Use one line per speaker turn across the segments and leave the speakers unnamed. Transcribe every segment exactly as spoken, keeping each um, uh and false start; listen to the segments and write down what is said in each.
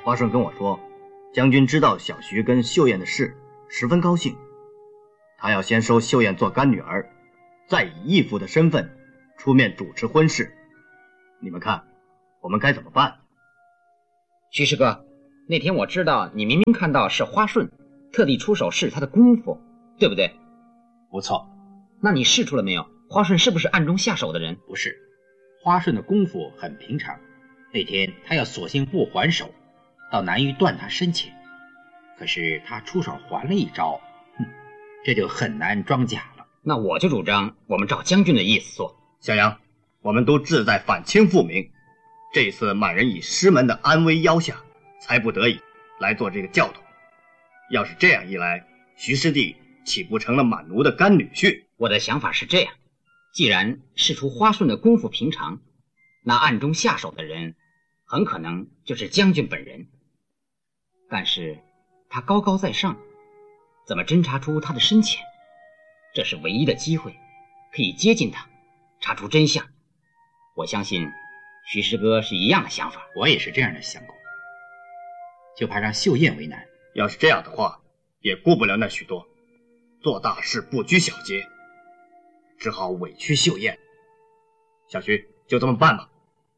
花顺跟我说，将军知道小徐跟秀艳的事，十分高兴。他要先收秀艳做干女儿，再以义父的身份出面主持婚事。你们看，我们该怎么办？
徐师哥，那天我知道你明明看到是花顺特地出手试他的功夫，对不对？
不错。
那你试出了没有？花顺是不是暗中下手的人？
不是，花顺的功夫很平常。那天他要索性不还手，倒难于断他身前。可是他出手还了一招，哼，这就很难装假了。
那我就主张我们照将军的意思做。
小杨，我们都志在反清复明，这一次满人以师门的安危要挟，才不得已来做这个教头。要是这样一来，徐师弟岂不成了满奴的干女婿？
我的想法是这样，既然试出花顺的功夫平常，那暗中下手的人很可能就是将军本人。但是他高高在上，怎么侦查出他的深浅？这是唯一的机会，可以接近他，查出真相。我相信徐师哥是一样的想法。
我也是这样的想过，就怕让秀艳为难。
要是这样的话，也顾不了那许多，做大事不拘小节，只好委屈秀艳。小徐，就这么办吧。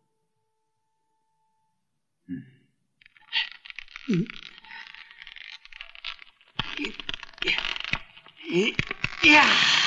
嗯
嗯嗯嗯呀。